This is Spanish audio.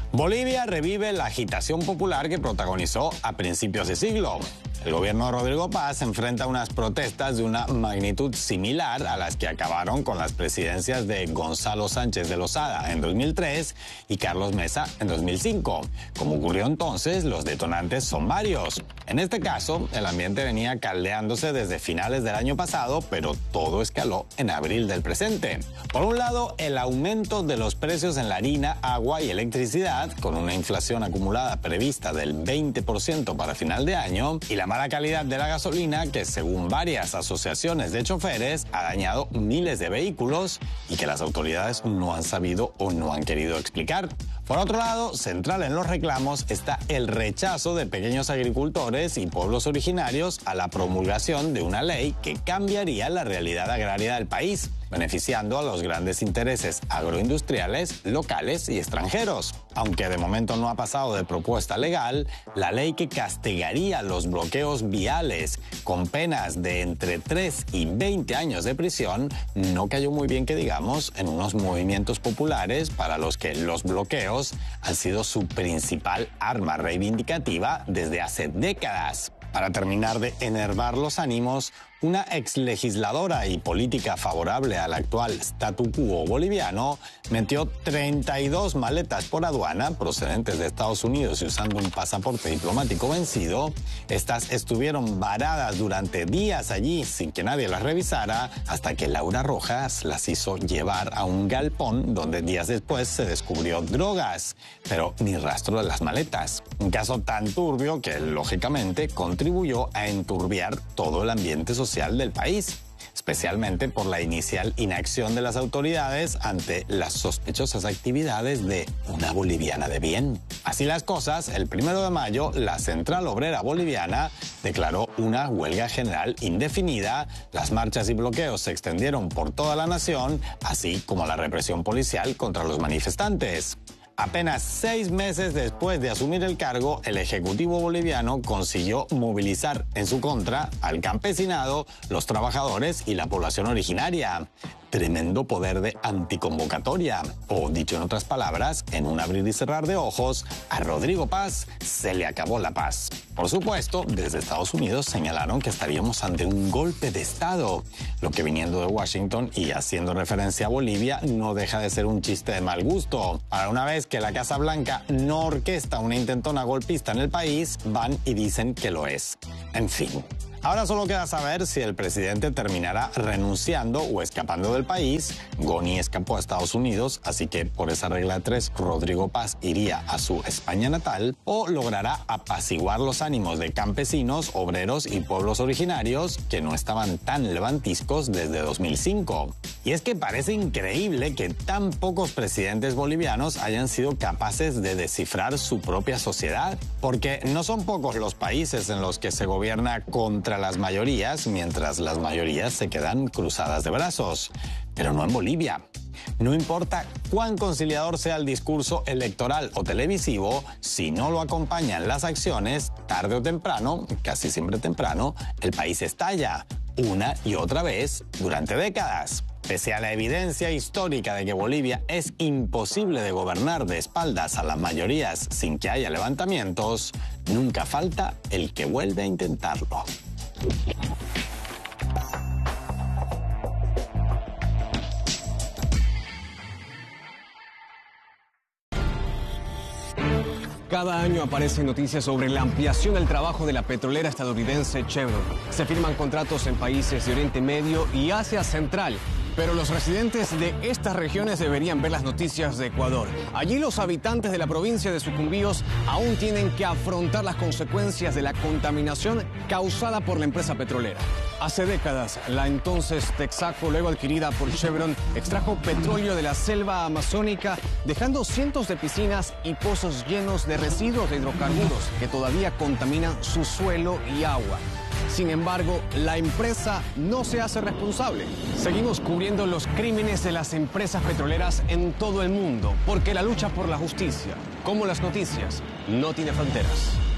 Bolivia revive la agitación popular que protagonizó a principios de siglo. El gobierno de Rodrigo Paz enfrenta unas protestas de una magnitud similar a las que acabaron con las presidencias de Gonzalo Sánchez de Lozada en 2003 y Carlos Mesa en 2005. Como ocurrió entonces, los detonantes son varios. En este caso, el ambiente venía caldeándose desde finales del año pasado, pero todo escaló en abril del presente. Por un lado, el aumento de los precios en la harina, agua y electricidad, con una inflación acumulada prevista del 20% para final de año, y la mala calidad de la gasolina que, según varias asociaciones de choferes, ha dañado miles de vehículos y que las autoridades no han sabido o no han querido explicar. Por otro lado, central en los reclamos está el rechazo de pequeños agricultores y pueblos originarios a la promulgación de una ley que cambiaría la realidad agraria del país, beneficiando a los grandes intereses agroindustriales, locales y extranjeros. Aunque de momento no ha pasado de propuesta legal, la ley que castigaría los bloqueos viales con penas de entre 3 y 20 años de prisión no cayó muy bien, que digamos, en unos movimientos populares para los que los bloqueos han sido su principal arma reivindicativa desde hace décadas. Para terminar de enervar los ánimos, una exlegisladora y política favorable al actual statu quo boliviano metió 32 maletas por aduana procedentes de Estados Unidos y usando un pasaporte diplomático vencido. Estas estuvieron varadas durante días allí sin que nadie las revisara, hasta que Laura Rojas las hizo llevar a un galpón donde días después se descubrió drogas, pero ni rastro de las maletas. Un caso tan turbio que, lógicamente, contribuyó a enturbiar todo el ambiente social del país, especialmente por la inicial inacción de las autoridades ante las sospechosas actividades de una boliviana de bien. Así las cosas, el 1 de mayo, la Central Obrera Boliviana declaró una huelga general indefinida, las marchas y bloqueos se extendieron por toda la nación, así como la represión policial contra los manifestantes. Apenas 6 meses después de asumir el cargo, el Ejecutivo boliviano consiguió movilizar en su contra al campesinado, los trabajadores y la población originaria. Tremendo poder de anticonvocatoria. O, dicho en otras palabras, en un abrir y cerrar de ojos, a Rodrigo Paz se le acabó la paz. Por supuesto, desde Estados Unidos señalaron que estaríamos ante un golpe de Estado, lo que, viniendo de Washington y haciendo referencia a Bolivia, no deja de ser un chiste de mal gusto. Para una vez que la Casa Blanca no orquesta una intentona golpista en el país, van y dicen que lo es. En fin. Ahora solo queda saber si el presidente terminará renunciando o escapando del país. Goni escapó a Estados Unidos, así que por esa regla de 3, Rodrigo Paz iría a su España natal, o logrará apaciguar los ánimos de campesinos, obreros y pueblos originarios que no estaban tan levantiscos desde 2005. Y es que parece increíble que tan pocos presidentes bolivianos hayan sido capaces de descifrar su propia sociedad, porque no son pocos los países en los que se gobierna contra las mayorías, mientras las mayorías se quedan cruzadas de brazos. Pero no en Bolivia. No importa cuán conciliador sea el discurso electoral o televisivo, si no lo acompañan las acciones, tarde o temprano, casi siempre temprano, el país estalla, una y otra vez, durante décadas. Pese a la evidencia histórica de que Bolivia es imposible de gobernar de espaldas a las mayorías sin que haya levantamientos, nunca falta el que vuelve a intentarlo. Cada año aparecen noticias sobre la ampliación del trabajo de la petrolera estadounidense Chevron. Se firman contratos en países de Oriente Medio y Asia Central. Pero los residentes de estas regiones deberían ver las noticias de Ecuador. Allí los habitantes de la provincia de Sucumbíos aún tienen que afrontar las consecuencias de la contaminación causada por la empresa petrolera. Hace décadas, la entonces Texaco, luego adquirida por Chevron, extrajo petróleo de la selva amazónica, dejando cientos de piscinas y pozos llenos de residuos de hidrocarburos que todavía contaminan su suelo y agua. Sin embargo, la empresa no se hace responsable. Seguimos cubriendo los crímenes de las empresas petroleras en todo el mundo, porque la lucha por la justicia, como las noticias, no tiene fronteras.